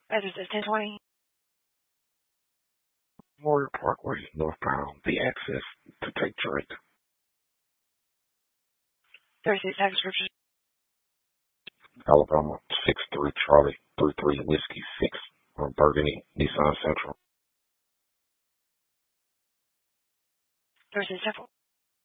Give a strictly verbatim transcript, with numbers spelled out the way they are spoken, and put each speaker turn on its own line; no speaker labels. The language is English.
Register ten twenty.
Warrior Parkway, northbound, the access to take Drake.
thirty-six tax scripture.
Alabama, six three Charlie, three three Whiskey, six on Burgundy, Nissan Central.
thirty-six Temple.